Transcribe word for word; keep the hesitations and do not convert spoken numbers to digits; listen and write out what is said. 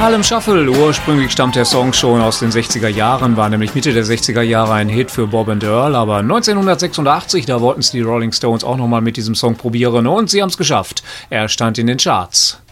Harlem Shuffle, ursprünglich stammt der Song schon aus den sechziger Jahren, war nämlich Mitte der sechziger Jahre ein Hit für Bob and Earl, aber neunzehnhundertsechsundachtzig, da wollten es die Rolling Stones auch nochmal mit diesem Song probieren und sie haben es geschafft. Er stand in den Charts.